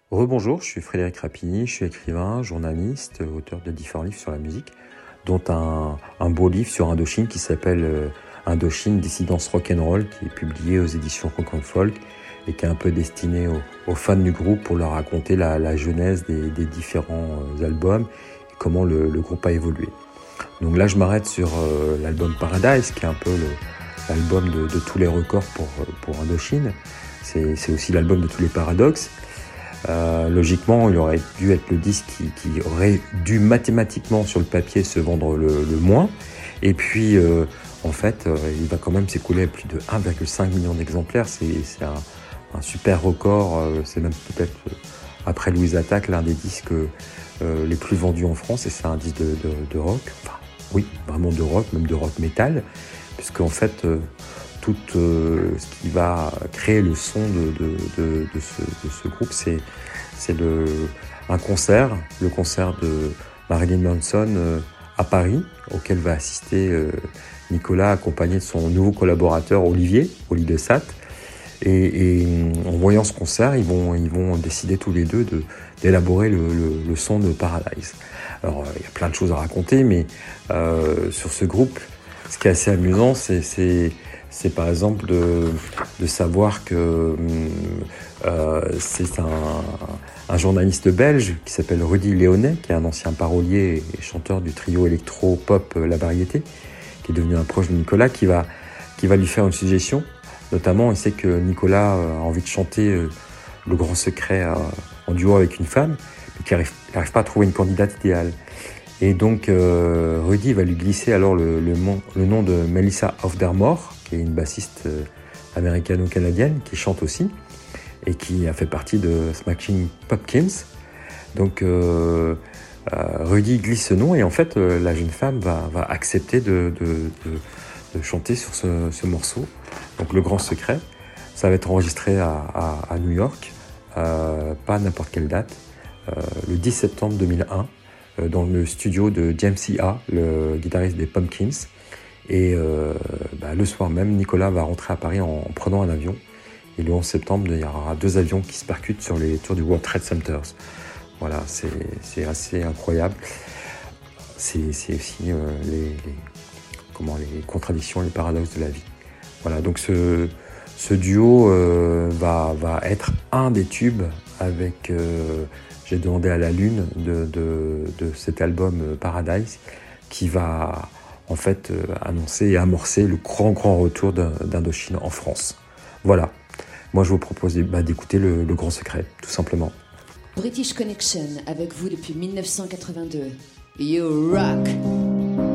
Rebonjour, je suis Frédéric Rapini, je suis écrivain, journaliste, auteur de différents livres sur la musique, dont un beau livre sur Indochine qui s'appelle Indochine, Dissidence Rock'n'Roll, qui est publié aux éditions Rock and Folk et qui est un peu destiné aux fans du groupe pour leur raconter la genèse des différents albums et comment le groupe a évolué. Donc là, je m'arrête sur l'album Paradise, qui est un peu l'album de tous les records pour Indochine. C'est aussi l'album de tous les paradoxes. Logiquement, il aurait dû être le disque qui aurait dû mathématiquement sur le papier se vendre le moins. Et puis, en fait, il va quand même s'écouler à plus de 1,5 million d'exemplaires. C'est un super record. C'est même peut-être, après Louise Attaque, l'un des disques les plus vendus en France. Et c'est un disque de rock. Enfin, oui, vraiment de rock, même de rock métal. Puisqu'en fait, tout ce qui va créer le son de ce groupe, c'est un concert, le concert de Marilyn Manson à Paris, auquel va assister Nicolas, accompagné de son nouveau collaborateur Olivier de Sat. Et en voyant ce concert, ils vont décider tous les deux d'élaborer le son de Paradise. Alors, il y a plein de choses à raconter, mais sur ce groupe, ce qui est assez amusant, c'est par exemple de savoir que c'est un journaliste belge qui s'appelle Rudy Léonet, qui est un ancien parolier et chanteur du trio électro-pop La Variété, qui est devenu un proche de Nicolas, qui va lui faire une suggestion. Notamment, il sait que Nicolas a envie de chanter Le Grand Secret en duo avec une femme, mais qu'il n'arrive pas à trouver une candidate idéale. Et donc, Rudy va lui glisser alors le nom de Melissa Aufdermoor, qui est une bassiste américano-canadienne, qui chante aussi, et qui a fait partie de Smashing Pumpkins. Donc, Rudy glisse ce nom, et en fait, la jeune femme va accepter de chanter sur ce morceau. Donc, Le Grand Secret, ça va être enregistré à New York, pas à n'importe quelle date, le 10 septembre 2001, dans le studio de James Iha, le guitariste des Pumpkins. Et le soir même, Nicolas va rentrer à Paris en prenant un avion. Et le 11 septembre, il y aura 2 avions qui se percutent sur les tours du World Trade Center. Voilà, c'est assez incroyable. C'est aussi les contradictions, les paradoxes de la vie. Voilà, donc ce duo va être un des tubes avec J'ai demandé à la lune de cet album Paradise, qui va en fait annoncer et amorcer le grand retour d'Indochine en France. Voilà, moi je vous propose d'écouter le Grand Secret, tout simplement. British Connection avec vous depuis 1982. You rock!